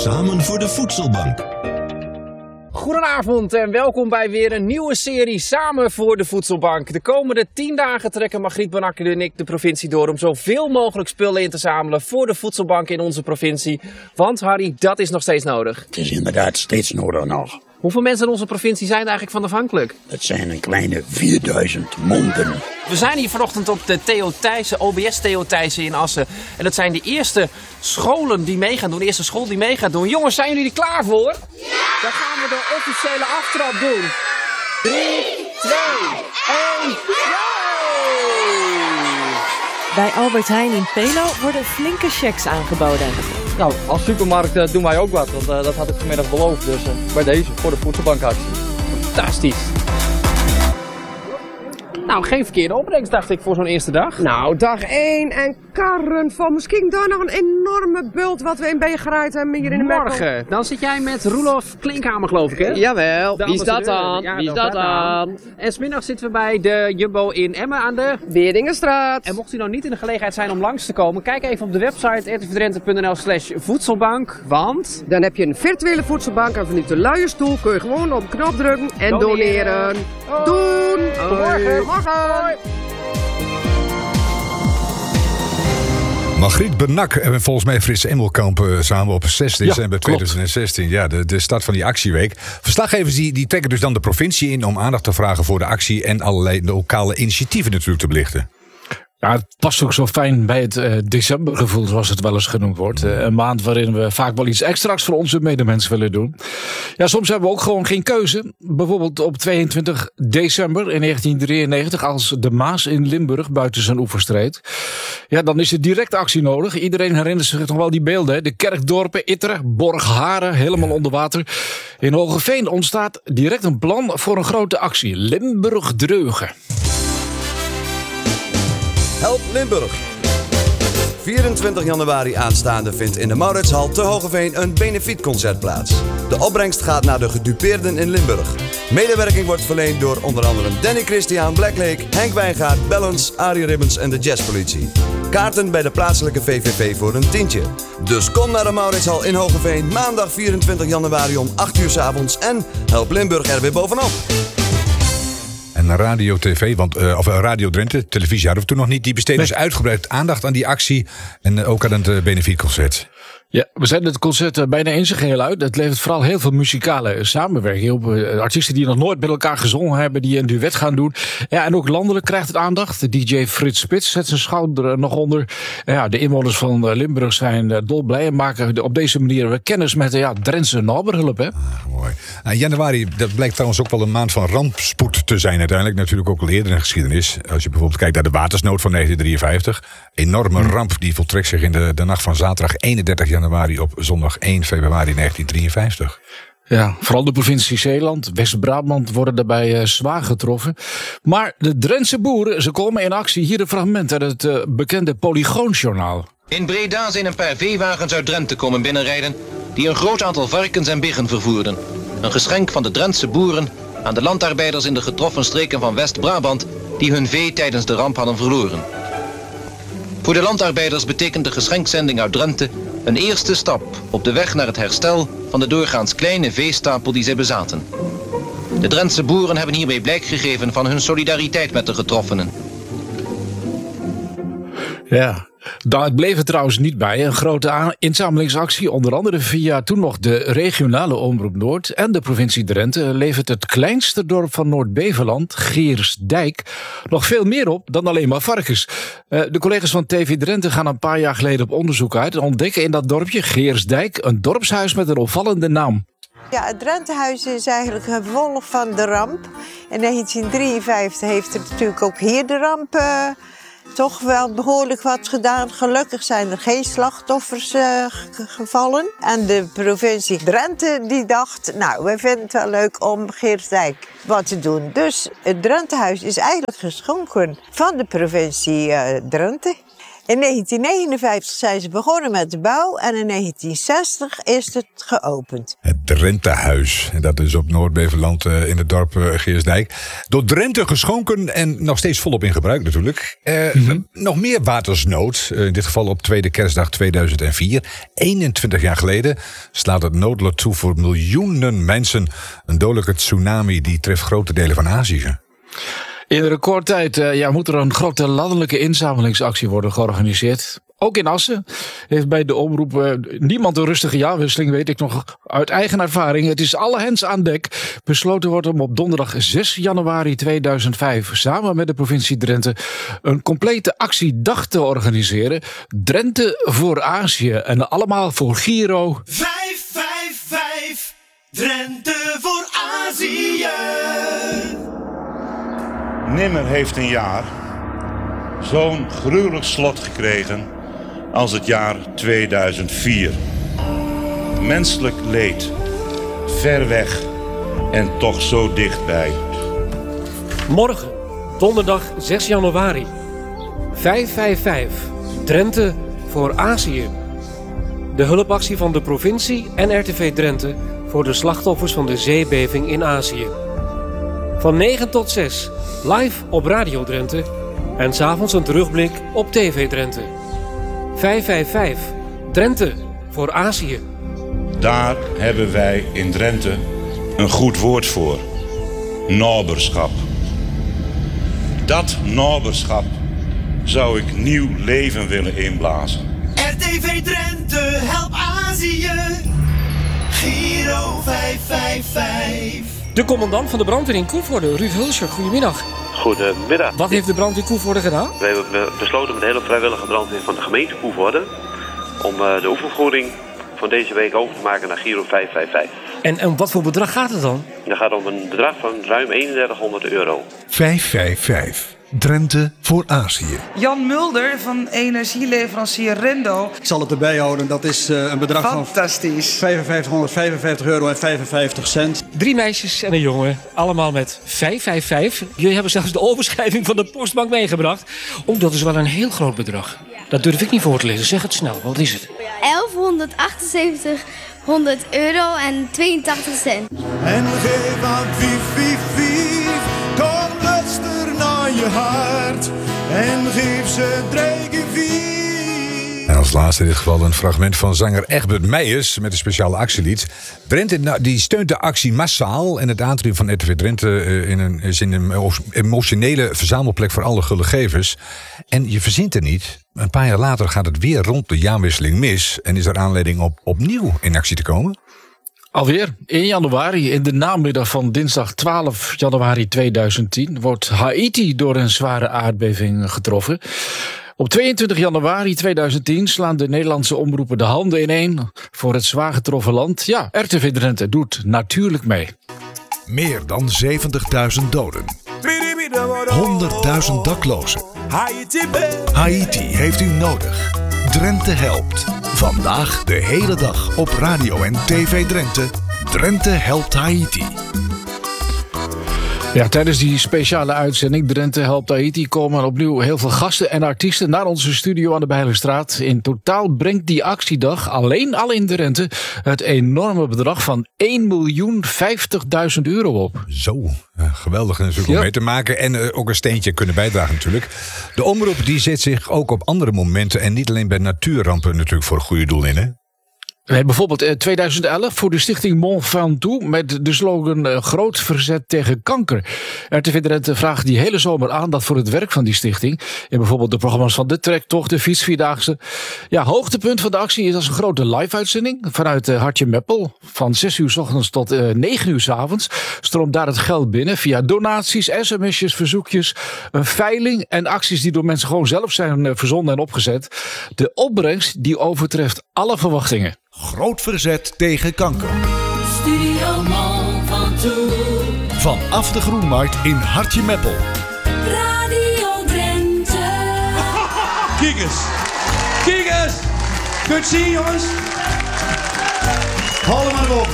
Samen voor de Voedselbank. Goedenavond en welkom bij weer een nieuwe serie Samen voor de Voedselbank. De komende 10 dagen trekken Margriet Benakker en ik de provincie door om zoveel mogelijk spullen in te zamelen voor de voedselbank in onze provincie. Want Harry, dat is nog steeds nodig. Het is inderdaad steeds nodig nog. Hoeveel mensen in onze provincie zijn er eigenlijk van afhankelijk? Het zijn een kleine 4000 monden. We zijn hier vanochtend op de Theo Thijssen, OBS Theo Thijssen in Assen. En dat zijn de eerste scholen die mee gaan doen, de eerste school die mee gaat doen. Jongens, zijn jullie er klaar voor? Ja! Dan gaan we de officiële aftrap doen. 3, 2, 1, go! Bij Albert Heijn in Pelo worden flinke checks aangeboden. Nou, als supermarkt doen wij ook wat, want dat had ik vanmiddag beloofd. Dus bij deze, voor de voedselbankactie. Fantastisch. Nou, geen verkeerde opbrengst, dacht ik, voor zo'n eerste dag. Nou, dag 1 en karren van misschien daar nog een enorme bult wat we in ben geraaid hebben hier in de Mekkel. Morgen, dan zit jij met Roelof Klinkhamer, geloof ik, hè? Jawel, wie is dat dan? Ja, wie is dat dan? En 's middags zitten we bij de Jumbo in Emmen aan de Weerdingenstraat. En mocht u nou niet in de gelegenheid zijn om langs te komen, kijk even op de website rtvdrenthe.nl/voedselbank, want Dan heb je een virtuele voedselbank en vanuit de luie stoel kun je gewoon op een knop drukken en doneren. Doen! Morgen! Hoi. Margriet Benakker en volgens mij Frits Emmelkamp samen op 6 december 2016. Ja, de start van die actieweek. Verslaggevers die trekken dus dan de provincie in om aandacht te vragen voor de actie en allerlei lokale initiatieven natuurlijk te belichten. Ja, het past ook zo fijn bij het decembergevoel, zoals het wel eens genoemd wordt. Een maand waarin we vaak wel iets extra's voor onze medemens willen doen. Ja, soms hebben we ook gewoon geen keuze. Bijvoorbeeld op 22 december in 1993, als de Maas in Limburg buiten zijn oevers treedt. Ja, dan is er direct actie nodig. Iedereen herinnert zich nog wel die beelden. Hè? De kerkdorpen, Itteren, Borgharen, helemaal onder water. In Hogeveen ontstaat direct een plan voor een grote actie. Limburg Dreugen. Help Limburg. 24 januari aanstaande vindt in de Mauritshal te Hogeveen een benefietconcert plaats. De opbrengst gaat naar de gedupeerden in Limburg. Medewerking wordt verleend door onder andere Danny Christian, Black Lake, Henk Wijngaard, Bellens, Arie Ribbens en de Jazzpolitie. Kaarten bij de plaatselijke VVV voor een tientje. Dus kom naar de Mauritshal in Hogeveen maandag 24 januari om 8 uur 's avonds en help Limburg er weer bovenop. En Radio TV, of Radio Drenthe, televisie hadden we toen nog niet. Die besteden dus uitgebreid aandacht aan die actie en ook aan het benefietconcert. Ja, we zijn het concert bijna in zijn geheel uit. Het levert vooral heel veel muzikale samenwerking op. Artiesten die nog nooit met elkaar gezongen hebben, die een duet gaan doen. Ja, en ook landelijk krijgt het aandacht. De DJ Frits Spits zet zijn schouder nog onder. Ja, de inwoners van Limburg zijn dolblij en maken op deze manier kennis met Drentse naberhulp. Hè? Mooi. Januari, dat blijkt trouwens ook wel een maand van rampspoed te zijn uiteindelijk. Natuurlijk ook al eerder in de geschiedenis. Als je bijvoorbeeld kijkt naar de watersnood van 1953. Enorme ramp die voltrekt zich in de nacht van zaterdag 31 januari op zondag 1 februari 1953. Ja, vooral de provincie Zeeland, West-Brabant worden daarbij zwaar getroffen. Maar de Drentse boeren, ze komen in actie. Hier een fragment uit het bekende Polygoonjournaal. In Breda zijn een paar veewagens uit Drenthe komen binnenrijden die een groot aantal varkens en biggen vervoerden. Een geschenk van de Drentse boeren aan de landarbeiders in de getroffen streken van West-Brabant die hun vee tijdens de ramp hadden verloren. Voor de landarbeiders betekent de geschenkzending uit Drenthe een eerste stap op de weg naar het herstel van de doorgaans kleine veestapel die zij bezaten. De Drentse boeren hebben hiermee blijk gegeven van hun solidariteit met de getroffenen. Ja, daar bleef het trouwens niet bij. Een grote inzamelingsactie, onder andere via toen nog de regionale Omroep Noord en de provincie Drenthe, levert het kleinste dorp van Noord-Beveland, Geersdijk, nog veel meer op dan alleen maar varkens. De collega's van TV Drenthe gaan een paar jaar geleden op onderzoek uit en ontdekken in dat dorpje, Geersdijk, een dorpshuis met een opvallende naam. Ja, het Drenthehuis is eigenlijk een gevolg van de ramp. In 1953 heeft er natuurlijk ook hier de ramp toch wel behoorlijk wat gedaan. Gelukkig zijn er geen slachtoffers gevallen. En de provincie Drenthe die dacht, nou, wij vinden het wel leuk om Geersdijk wat te doen. Dus het Drenthehuis is eigenlijk geschonken van de provincie Drenthe. In 1959 zijn ze begonnen met de bouw en in 1960 is het geopend. Het Drentehuis, en dat is op Noord-Beverland in het dorp Geersdijk. Door Drenthe geschonken en nog steeds volop in gebruik natuurlijk. Nog meer watersnood, in dit geval op tweede kerstdag 2004. 21 jaar geleden slaat het noodlot toe voor miljoenen mensen. Een dodelijke tsunami die treft grote delen van Azië. In recordtijd moet er een grote landelijke inzamelingsactie worden georganiseerd. Ook in Assen heeft bij de omroep niemand een rustige jaarwisseling, weet ik nog uit eigen ervaring. Het is alle hens aan dek. Besloten wordt om op donderdag 6 januari 2005 samen met de provincie Drenthe een complete actiedag te organiseren. Drenthe voor Azië en allemaal voor Giro 555 Drenthe voor Azië. Nimmer heeft een jaar zo'n gruwelijk slot gekregen als het jaar 2004. Menselijk leed, ver weg en toch zo dichtbij. Morgen, donderdag 6 januari, 555, Drenthe voor Azië. De hulpactie van de provincie en RTV Drenthe voor de slachtoffers van de zeebeving in Azië. Van 9 tot 6, live op Radio Drenthe en 's avonds een terugblik op TV Drenthe. 555, Drenthe voor Azië. Daar hebben wij in Drenthe een goed woord voor. Naberschap. Dat naberschap zou ik nieuw leven willen inblazen. RTV Drenthe, help Azië. Giro 555. De commandant van de brandweer in Koevoorde, Ruud Hulscher, goedemiddag. Goedemiddag. Wat heeft de brandweer Koevoorde gedaan? We hebben besloten met de hele vrijwillige brandweer van de gemeente Koevoorde om de oefenvoering van deze week over te maken naar Giro 555. En om wat voor bedrag gaat het dan? Dat gaat om een bedrag van ruim €3100. 555. Drenthe voor Azië. Jan Mulder van energieleverancier Rendo. Ik zal het erbij houden, dat is een bedrag fantastisch. van €5555,55. 3 meisjes en een jongen, allemaal met 555. Jullie hebben zelfs de overschrijving van de postbank meegebracht. Oh, dat is wel een heel groot bedrag. Dat durf ik niet voor te lezen. Zeg het snel, wat is het? €1178 en 82 cent. En geef aan vief, kom luister naar je hart. En geef ze 3 En als laatste in dit geval een fragment van zanger Egbert Meijers met een speciale actielied. Drenthe die steunt de actie massaal en het atrium van RTV Drenthe is een emotionele verzamelplek voor alle gullegevers. En je verzint er niet. Een paar jaar later gaat het weer rond de jaarwisseling mis en is er aanleiding om opnieuw in actie te komen. Alweer 1 januari, in de namiddag van dinsdag 12 januari 2010... wordt Haiti door een zware aardbeving getroffen. Op 22 januari 2010 slaan de Nederlandse omroepen de handen ineen voor het zwaar getroffen land. Ja, RTV Drenthe doet natuurlijk mee. Meer dan 70.000 doden. 100.000 daklozen. Haiti heeft u nodig. Drenthe helpt. Vandaag de hele dag op radio en TV Drenthe. Drenthe helpt Haiti. Ja, tijdens die speciale uitzending Drenthe helpt Haiti komen opnieuw heel veel gasten en artiesten naar onze studio aan de Bijlerstraat. In totaal brengt die actiedag alleen al in Drenthe het enorme bedrag van €1.050.000 op. Zo, geweldig natuurlijk om mee te maken en ook een steentje kunnen bijdragen natuurlijk. De omroep die zet zich ook op andere momenten en niet alleen bij natuurrampen natuurlijk voor het goede doel in, hè? Nee, bijvoorbeeld 2011 voor de stichting Mont Ventoux met de slogan Groot verzet tegen kanker. RTV Drenthe vraagt die hele zomer aandacht voor het werk van die stichting. In bijvoorbeeld de programma's van de Trektocht, de Fietsvierdaagse. Ja, hoogtepunt van de actie is als een grote live-uitzending vanuit Hartje Meppel. Van 6 uur 's ochtends tot 9 uur 's avonds stroomt daar het geld binnen via donaties, sms'jes, verzoekjes, een veiling en acties die door mensen gewoon zelf zijn verzonnen en opgezet. De opbrengst die overtreft alle verwachtingen. Groot verzet tegen kanker. Studio Mont Ventoux. Vanaf de Groenmarkt in Hartje Meppel. Radio Drenthe. Kijk eens. Kun je het zien, jongens? Hou maar op.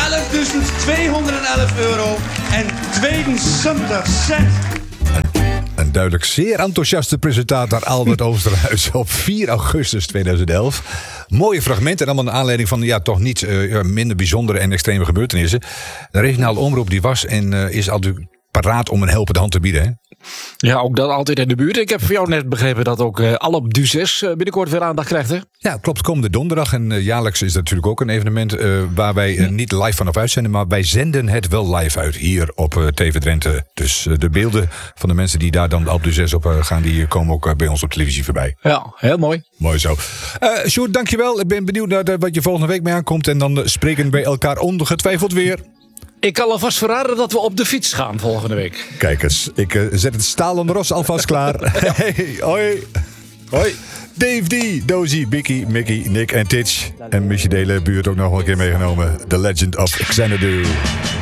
€111.211 en 72 cent. Een duidelijk zeer enthousiaste presentator Albert Oosterhuis op 4 augustus 2011. Mooie fragmenten en allemaal naar aanleiding van toch niet minder bijzondere en extreme gebeurtenissen. De regionale omroep die was en is altijd paraat om een helpende hand te bieden. Hè? Ja, ook dat altijd in de buurt. Ik heb van jou net begrepen dat ook Alp du 6 binnenkort weer aandacht krijgt, hè? Ja, klopt. Komende donderdag. En jaarlijks is dat natuurlijk ook een evenement waar wij niet live vanaf uitzenden. Maar wij zenden het wel live uit hier op TV Drenthe. Dus de beelden van de mensen die daar dan Alp du 6 op gaan, die komen ook bij ons op televisie voorbij. Ja, heel mooi. Mooi zo. Sjoerd, dankjewel. Ik ben benieuwd naar wat je volgende week mee aankomt. En dan spreken wij elkaar ongetwijfeld weer. Ik kan alvast verraden dat we op de fiets gaan volgende week. Kijk eens, ik zet het stalen ros alvast klaar. Hey, hoi. Hoi. Dave D, Dozy, Bicky, Mickey, Nick en Titch. En Michie de hele buurt ook nog een keer meegenomen. The Legend of Xanadu.